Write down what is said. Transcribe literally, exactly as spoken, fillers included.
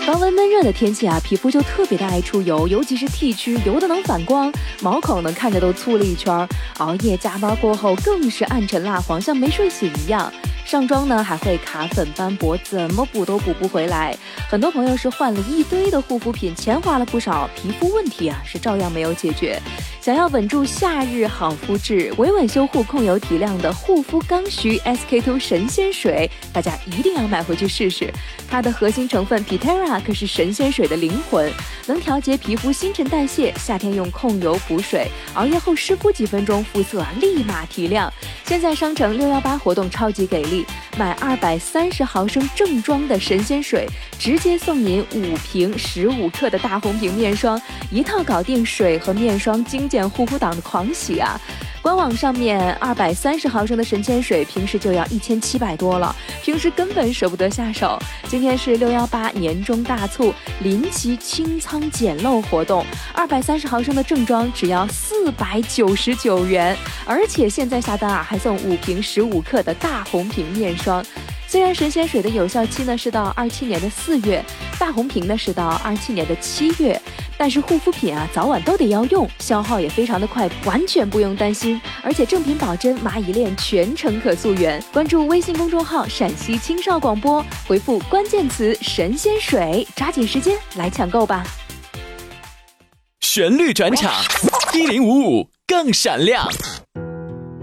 高温闷热的天气啊，皮肤就特别的爱出油，尤其是 T 区，油的能反光，毛孔呢看着都粗了一圈，熬夜加班过后更是暗沉蜡黄，像没睡醒一样。上妆呢还会卡粉斑驳，怎么补都补不回来。很多朋友是换了一堆的护肤品，钱花了不少，皮肤问题啊是照样没有解决。想要稳住夏日好肤质，维稳修护控油提亮的护肤刚需 S K two 神仙水，大家一定要买回去试试。它的核心成分 Pitera 可是神仙水的灵魂，能调节皮肤新陈代谢，夏天用控油补水，熬夜后湿敷几分钟，肤色啊立马提亮。现在商城六一八活动超级给力，买二百三十毫升正装的神仙水，直接送您五瓶十五克的大红瓶面霜，一套搞定水和面霜精简护肤党的狂喜啊！官网上面二百三十毫升的神仙水平时就要一千七百多了，平时根本舍不得下手。今天是六一八年中大促临期清仓捡漏活动，二百三十毫升的正装只要四百九十九元，而且现在下单啊还送五瓶十五克的大红瓶面霜。虽然神仙水的有效期呢是到二七年的四月，大红瓶呢是到二七年的七月，但是护肤品啊早晚都得要用，消耗也非常的快，完全不用担心。而且正品保真，蚂蚁链全程可溯源。关注微信公众号陕西青少广播，回复关键词神仙水，抓紧时间来抢购吧。 旋律转场一零五五更闪亮。